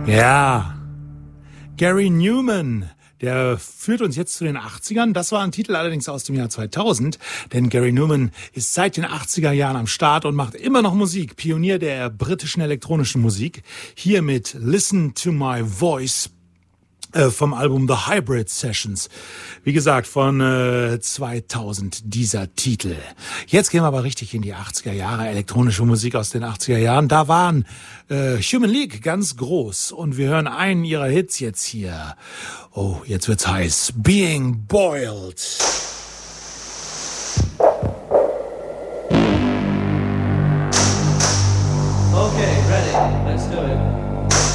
Ja, Gary Numan, der führt uns jetzt zu den 80ern. Das war ein Titel allerdings aus dem Jahr 2000, denn Gary Numan ist seit den 80er Jahren am Start und macht immer noch Musik. Pionier der britischen elektronischen Musik. Hier mit Listen to My Voice vom Album The Hybrid Sessions. Wie gesagt, von 2000 dieser Titel. Jetzt gehen wir aber richtig in die 80er Jahre, elektronische Musik aus den 80er Jahren. Da waren Human League ganz groß und wir hören einen ihrer Hits jetzt hier. Oh, jetzt wird's heiß. Being Boiled.